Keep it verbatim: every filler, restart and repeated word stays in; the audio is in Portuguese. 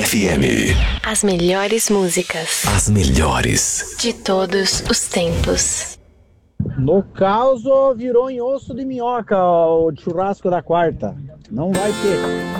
F M. As melhores músicas. As melhores. De todos os tempos. No caso, virou em osso de minhoca o churrasco da quarta. Não vai ter.